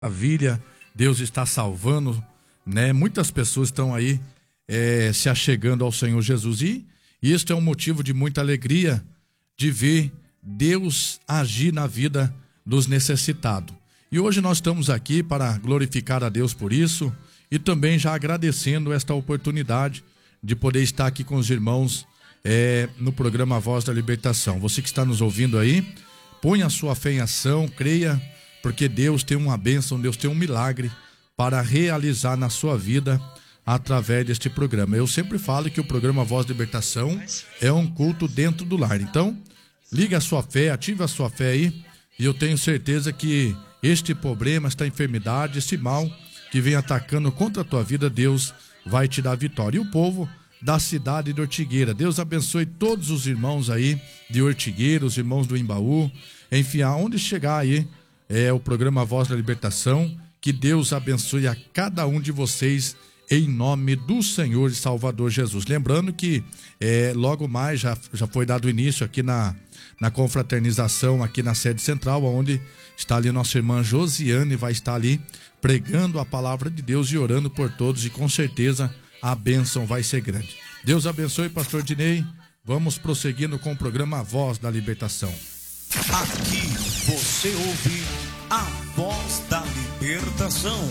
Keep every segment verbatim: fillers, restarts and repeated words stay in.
Maravilha, Deus está salvando, né? Muitas pessoas estão aí é, se achegando ao Senhor Jesus e este é um motivo de muita alegria de ver Deus agir na vida dos necessitados. E hoje nós estamos aqui para glorificar a Deus por isso e também já agradecendo esta oportunidade de poder estar aqui com os irmãos é, no programa Voz da Libertação. Você que está nos ouvindo aí, ponha a sua fé em ação, creia, porque Deus tem uma bênção, Deus tem um milagre para realizar na sua vida através deste programa. Eu sempre falo que o programa Voz da Libertação é um culto dentro do lar. Então, liga a sua fé, ative a sua fé aí, e eu tenho certeza que este problema, esta enfermidade, esse mal que vem atacando contra a tua vida, Deus vai te dar vitória. E o povo da cidade de Ortigueira, Deus abençoe todos os irmãos aí de Ortigueira, os irmãos do Embaú, enfim, aonde chegar aí é o programa Voz da Libertação, que Deus abençoe a cada um de vocês em nome do Senhor e Salvador Jesus. Lembrando que é, logo mais já, já foi dado início aqui na, na confraternização, aqui na sede central, onde está ali nossa irmã Josiane, vai estar ali pregando a palavra de Deus e orando por todos, e com certeza a bênção vai ser grande. Deus abençoe, pastor Dinei. Vamos prosseguindo com o programa Voz da Libertação. Aqui você ouve a Voz da Libertação.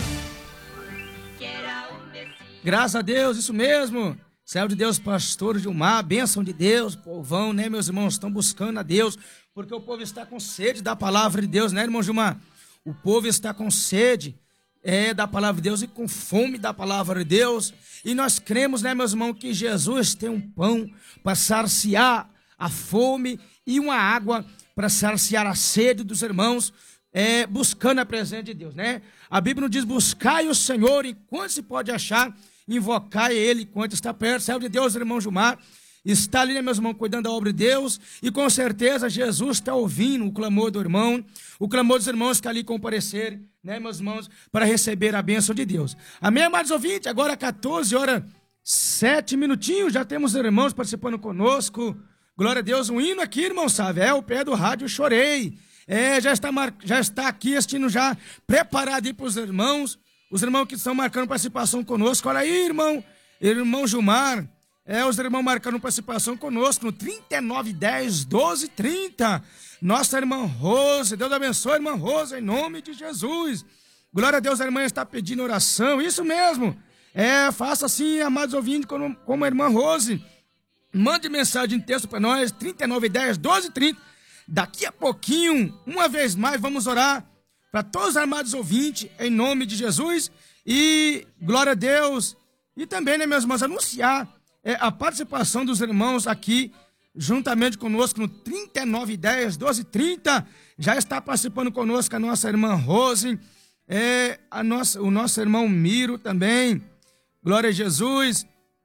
Graças a Deus, isso mesmo. Céu de Deus, pastor Gilmar, bênção de Deus, povão, né, meus irmãos, estão buscando a Deus, porque o povo está com sede da palavra de Deus, né, irmão Gilmar? O povo está com sede é, da palavra de Deus e com fome da palavra de Deus, e nós cremos, né, meus irmãos, que Jesus tem um pão para saciar a fome e uma água para saciar a sede dos irmãos, é, buscando a presença de Deus, né? A Bíblia nos diz: buscai o Senhor enquanto se pode achar, invocai Ele enquanto está perto. Céu de Deus, irmão Gilmar, está ali, né, meus irmãos, cuidando da obra de Deus, e com certeza Jesus está ouvindo o clamor do irmão, o clamor dos irmãos que ali comparecerem, né, meus irmãos, para receber a bênção de Deus. Amém, amados ouvintes? Agora quatorze horas, sete minutinhos, já temos irmãos participando conosco. Glória a Deus, um hino aqui, irmão, sabe? É o pé do rádio Chorei. É, já está, mar... já está aqui assistindo, já preparado aí para os irmãos, os irmãos que estão marcando participação conosco. Olha aí, irmão, irmão Gilmar, é, os irmãos marcando participação conosco no trinta e nove, dez, doze, trinta. Nossa irmã Rose, Deus abençoe, irmã Rose, em nome de Jesus. Glória a Deus, a irmã está pedindo oração, isso mesmo. É, faça assim, amados ouvintes, como, como a irmã Rose. Mande mensagem em texto para nós, trinta e nove, dez, doze, trinta. Daqui a pouquinho, uma vez mais, vamos orar para todos os amados ouvintes, em nome de Jesus. E glória a Deus. E também, né, meus irmãos, anunciar é, a participação dos irmãos aqui, juntamente conosco, no trinta e nove, dez, doze, trinta. Já está participando conosco a nossa irmã Rose, é, a nossa, o nosso irmão Miro também. Glória a Jesus.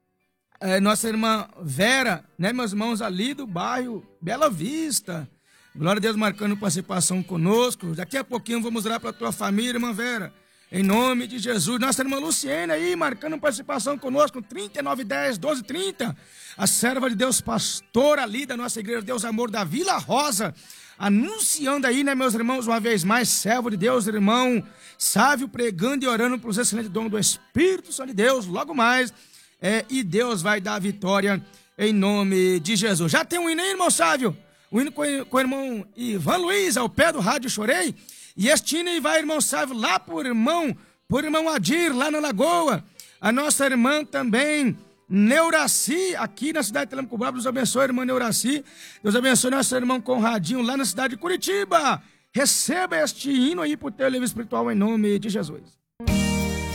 É, nossa irmã Vera, né, meus irmãos, ali do bairro Bela Vista. Glória a Deus, marcando participação conosco. Daqui a pouquinho vamos orar para a tua família, irmã Vera, em nome de Jesus. Nossa irmã Luciene aí, marcando participação conosco, trinta e nove, dez, doze, trinta. A serva de Deus, pastora ali da nossa igreja Deus Amor da Vila Rosa, anunciando aí, né, meus irmãos, uma vez mais, servo de Deus, irmão Sávio, pregando e orando para os excelentes dons do Espírito Santo de Deus, logo mais, é, e Deus vai dar a vitória em nome de Jesus. Já tem um hino aí, irmão Sávio? O hino com, com o irmão Ivan Luiz, ao pé do rádio Chorei. E este hino vai, irmão Sávio, lá por irmão, por irmão Adir, lá na Lagoa. A nossa irmã também, Neuraci, aqui na cidade de Telemcubá. Deus abençoe, irmã Neuraci. Deus abençoe nosso irmão Conradinho, lá na cidade de Curitiba. Receba este hino aí pro teu livro espiritual, em nome de Jesus.